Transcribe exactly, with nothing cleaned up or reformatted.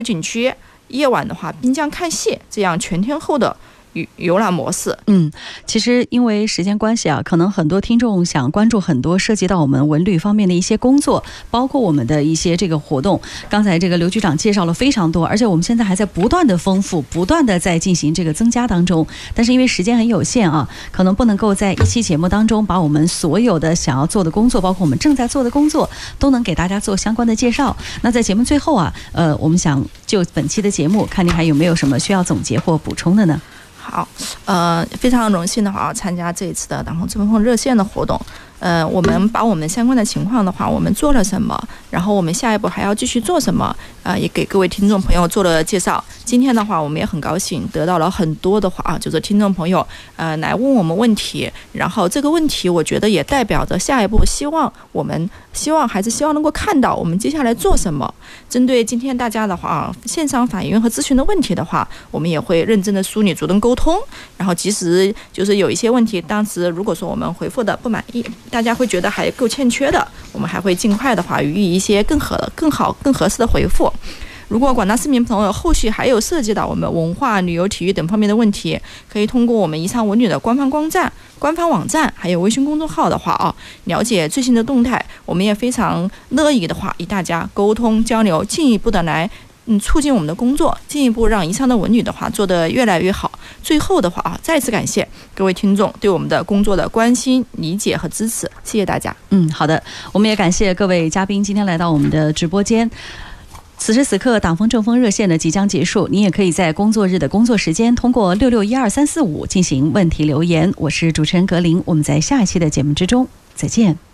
景区，夜晚的话滨江看戏，这样全天候的游览模式。 嗯，其实因为时间关系啊，可能很多听众想关注很多涉及到我们文旅方面的一些工作，包括我们的一些这个活动。刚才这个刘局长介绍了非常多，而且我们现在还在不断的丰富，不断的在进行这个增加当中。但是因为时间很有限啊，可能不能够在一期节目当中把我们所有的想要做的工作，包括我们正在做的工作，都能给大家做相关的介绍。那在节目最后啊，呃，我们想就本期的节目，看您还有没有什么需要总结或补充的呢？ 好，呃，非常荣幸的话参加这一次的党风春风热线的活动。呃，我们把我们相关的情况的话，我们做了什么，然后我们下一步还要继续做什么，呃，也给各位听众朋友做了介绍。今天的话，我们也很高兴得到了很多的话啊，就是听众朋友呃来问我们问题，然后这个问题我觉得也代表着下一步希望我们希望还是希望能够看到我们接下来做什么。针对今天大家的话啊，线上反映和咨询的问题的话，我们也会认真的梳理，主动沟通。然后即使就是有一些问题，当时如果说我们回复的不满意，大家会觉得还够欠缺的，我们还会尽快的话予以一些更合、更好、更合适的回复。如果广大市民朋友后续还有涉及到我们文化、旅游、体育等方面的问题，可以通过我们宜昌文旅的官方网站、官方网站还有微信公众号的话啊，了解最新的动态。我们也非常乐意的话与大家沟通交流，进一步的来嗯促进我们的工作，进一步让宜昌的文旅的话做得越来越好。最后的话啊，再次感谢各位听众对我们的工作的关心、理解和支持，谢谢大家。 嗯，好的，我们也感谢各位嘉宾今天来到我们的直播间。此时此刻，党风政风热线呢即将结束，您也可以在工作日的工作时间通过六六一二三四五进行问题留言。我是主持人格林，我们在下一期的节目之中再见。